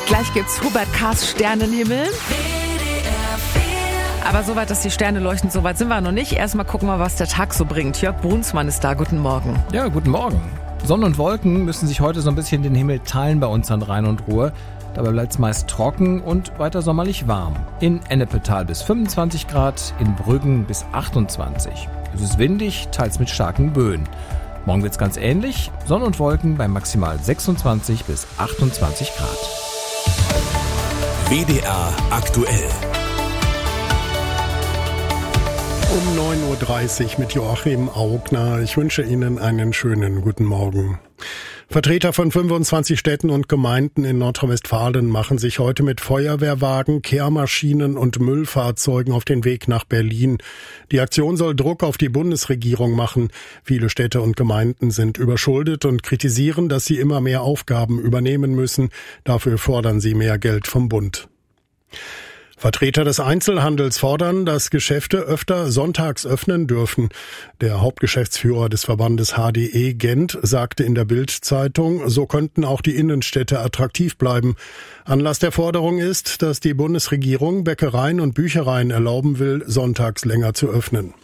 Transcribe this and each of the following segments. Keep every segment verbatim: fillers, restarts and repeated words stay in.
Gleich gibt's Hubert Kahrs Sternenhimmel. Aber soweit, dass die Sterne leuchten, soweit sind wir noch nicht. Erstmal gucken wir, was der Tag so bringt. Jörg Brunsmann ist da. Guten Morgen. Ja, guten Morgen. Sonne und Wolken müssen sich heute so ein bisschen den Himmel teilen bei uns an Rhein und Ruhr. Dabei bleibt es meist trocken und weiter sommerlich warm. In Ennepetal bis fünfundzwanzig Grad, in Brüggen bis achtundzwanzig. Es ist windig, teils mit starken Böen. Morgen wird's ganz ähnlich. Sonne und Wolken bei maximal sechsundzwanzig bis achtundzwanzig Grad. W D R aktuell. Um neun Uhr dreißig mit Joachim Augner. Ich wünsche Ihnen einen schönen guten Morgen. Vertreter von fünfundzwanzig Städten und Gemeinden in Nordrhein-Westfalen machen sich heute mit Feuerwehrwagen, Kehrmaschinen und Müllfahrzeugen auf den Weg nach Berlin. Die Aktion soll Druck auf die Bundesregierung machen. Viele Städte und Gemeinden sind überschuldet und kritisieren, dass sie immer mehr Aufgaben übernehmen müssen. Dafür fordern sie mehr Geld vom Bund. Vertreter des Einzelhandels fordern, dass Geschäfte öfter sonntags öffnen dürfen. Der Hauptgeschäftsführer des Verbandes H D E Gent sagte in der Bild-Zeitung, so könnten auch die Innenstädte attraktiv bleiben. Anlass der Forderung ist, dass die Bundesregierung Bäckereien und Büchereien erlauben will, sonntags länger zu öffnen.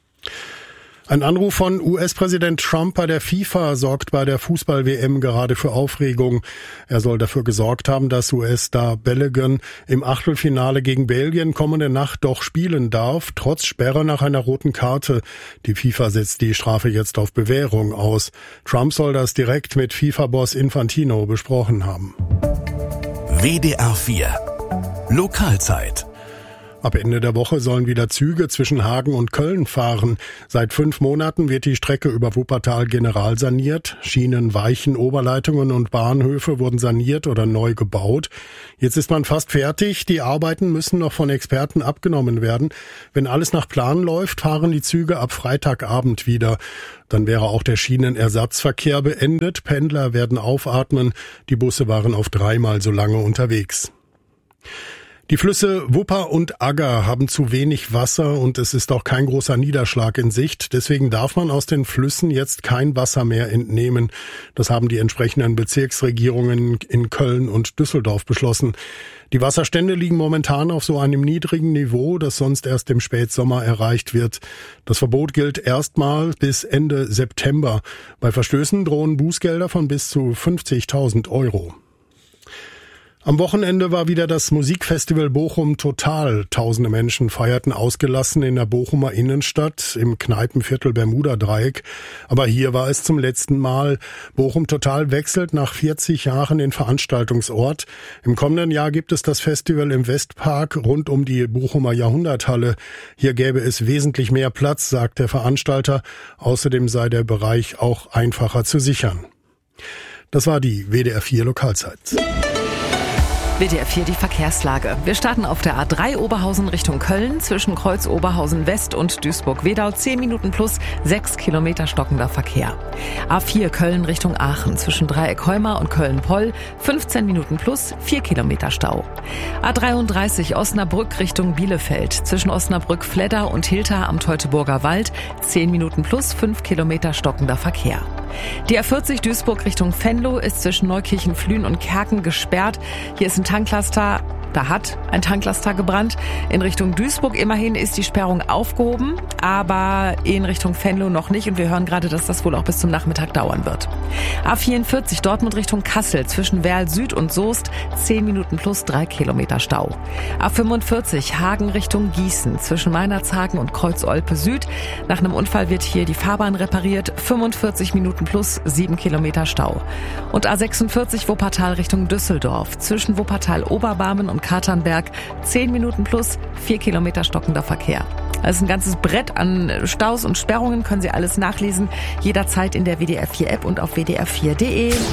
Ein Anruf von U S-Präsident Trump bei der FIFA sorgt bei der Fußball-W M gerade für Aufregung. Er soll dafür gesorgt haben, dass U S-Star Balogun im Achtelfinale gegen Belgien kommende Nacht doch spielen darf, trotz Sperre nach einer roten Karte. Die FIFA setzt die Strafe jetzt auf Bewährung aus. Trump soll das direkt mit FIFA-Boss Infantino besprochen haben. W D R vier Lokalzeit. Ab Ende der Woche sollen wieder Züge zwischen Hagen und Köln fahren. Seit fünf Monaten wird die Strecke über Wuppertal generalsaniert. Schienen, Weichen, Oberleitungen und Bahnhöfe wurden saniert oder neu gebaut. Jetzt ist man fast fertig. Die Arbeiten müssen noch von Experten abgenommen werden. Wenn alles nach Plan läuft, fahren die Züge ab Freitagabend wieder. Dann wäre auch der Schienenersatzverkehr beendet. Pendler werden aufatmen. Die Busse waren auf dreimal so lange unterwegs. Die Flüsse Wupper und Agger haben zu wenig Wasser und es ist auch kein großer Niederschlag in Sicht. Deswegen darf man aus den Flüssen jetzt kein Wasser mehr entnehmen. Das haben die entsprechenden Bezirksregierungen in Köln und Düsseldorf beschlossen. Die Wasserstände liegen momentan auf so einem niedrigen Niveau, das sonst erst im Spätsommer erreicht wird. Das Verbot gilt erstmal bis Ende September. Bei Verstößen drohen Bußgelder von bis zu fünfzigtausend Euro. Am Wochenende war wieder das Musikfestival Bochum Total. Tausende Menschen feierten ausgelassen in der Bochumer Innenstadt im Kneipenviertel Bermuda-Dreieck. Aber hier war es zum letzten Mal. Bochum Total wechselt nach vierzig Jahren den Veranstaltungsort. Im kommenden Jahr gibt es das Festival im Westpark rund um die Bochumer Jahrhunderthalle. Hier gäbe es wesentlich mehr Platz, sagt der Veranstalter. Außerdem sei der Bereich auch einfacher zu sichern. Das war die W D R vier Lokalzeit. W D R vier die Verkehrslage. Wir starten auf der A drei Oberhausen Richtung Köln zwischen Kreuz Oberhausen West und Duisburg-Wedau. zehn Minuten plus sechs Kilometer stockender Verkehr. A vier Köln Richtung Aachen zwischen Dreieck Heuma und Köln-Poll. fünfzehn Minuten plus vier Kilometer Stau. A dreiunddreißig Osnabrück Richtung Bielefeld zwischen Osnabrück-Fledder und Hilter am Teutoburger Wald. zehn Minuten plus fünf Kilometer stockender Verkehr. Die A vierzig Duisburg Richtung Venlo ist zwischen Neukirchen-Flühen und Kerken gesperrt. Hier ist ein Tanklaster, da hat ein Tanklaster gebrannt. In Richtung Duisburg immerhin ist die Sperrung aufgehoben, aber in Richtung Venlo noch nicht. Und wir hören gerade, dass das wohl auch bis zum Nachmittag dauern wird. A vierundvierzig Dortmund Richtung Kassel zwischen Werl Süd und Soest, zehn Minuten plus drei Kilometer Stau. A fünfundvierzig Hagen Richtung Gießen zwischen Meinerzhagen und Kreuz-Olpe Süd. Nach einem Unfall wird hier die Fahrbahn repariert, fünfundvierzig Minuten plus sieben Kilometer Stau. Und A sechsundvierzig Wuppertal Richtung Düsseldorf zwischen Wuppertal-Oberbarmen und Katernberg, zehn Minuten plus vier Kilometer stockender Verkehr. Das ist ein ganzes Brett an Staus und Sperrungen, können Sie alles nachlesen, jederzeit in der W D R vier App und auf w d r vier punkt de.